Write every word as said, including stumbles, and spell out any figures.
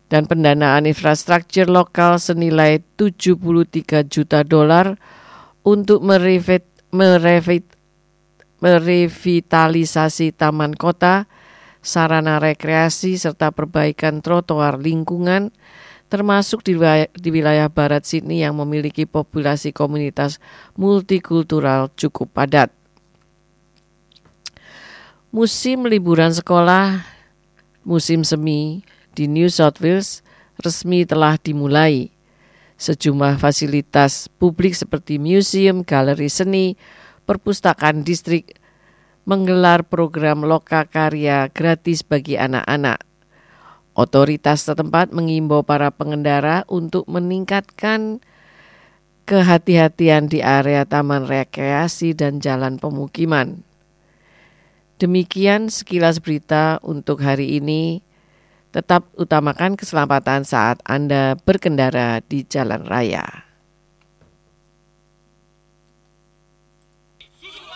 dan pendanaan infrastruktur lokal senilai tujuh puluh tiga juta dolar untuk merevit, merevit, merevitalisasi taman kota, sarana rekreasi, serta perbaikan trotoar lingkungan, termasuk di wilayah, di wilayah barat Sydney yang memiliki populasi komunitas multikultural cukup padat. Musim liburan sekolah, musim semi di New South Wales resmi telah dimulai. Sejumlah fasilitas publik seperti museum, galeri seni, perpustakaan distrik menggelar program lokakarya gratis bagi anak-anak. Otoritas setempat mengimbau para pengendara untuk meningkatkan kehati-hatian di area taman rekreasi dan jalan pemukiman. Demikian sekilas berita untuk hari ini. Tetap utamakan keselamatan saat Anda berkendara di jalan raya.